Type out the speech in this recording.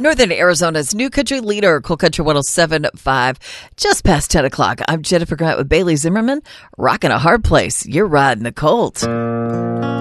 Northern Arizona's new country leader, Cool Country 107.5, just past 10 o'clock. I'm Jennifer Grant with Bailey Zimmerman, rocking a hard place. You're riding the Colt.